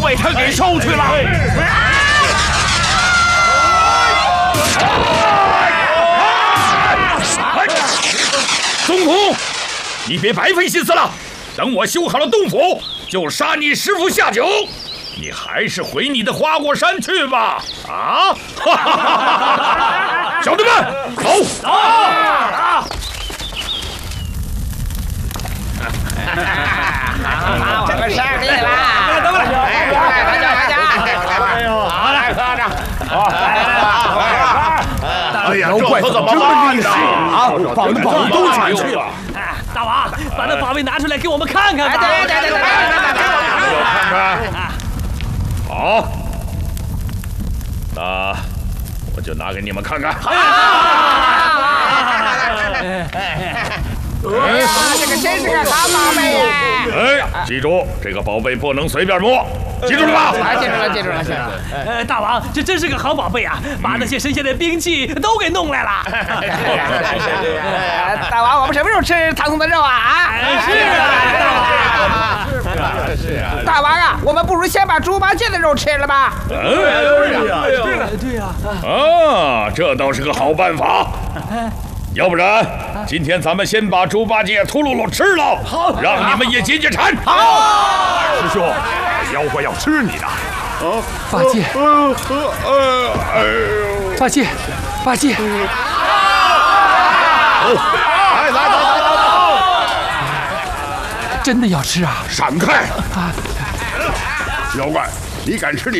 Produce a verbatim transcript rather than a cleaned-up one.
被他给收去了。宗虎，你别白费心思了，等我修好了洞府，就杀你师傅下酒。你还是回你的花果山去吧！啊！小弟们，走！走！啊！ 这个胜利了！ 等会儿， 大家，大家，好来喝着。 哎呀，这可怎么办呢？啊，把我的宝贝都抢去了！ 大王，把那宝贝拿出来给我们看看吧！ 对对对对， 给我看看。好，那我就拿给你们看看。 哎，这个真是个好宝贝耶！ 哎，记住，这个宝贝不能随便摸，记住了吧？ 啊，记住了，记住了，记住了。 呃，大王，这真是个好宝贝啊，把那些神仙的兵器都给弄来了。 大王，我们什么时候吃唐僧的肉啊？啊， 是啊， 大王，是啊。大王啊，我们不如先把猪八戒的肉吃了吧？ 嗯， 对呀，对呀。 啊，这倒是个好办法。要不然，今天咱们先把猪八戒、秃噜噜吃了，好，让你们也解解馋。 好，师兄，妖怪要吃你的。 八戒，八戒，八戒， 来来来来来， 真的要吃啊！ 闪开！妖怪，你敢吃你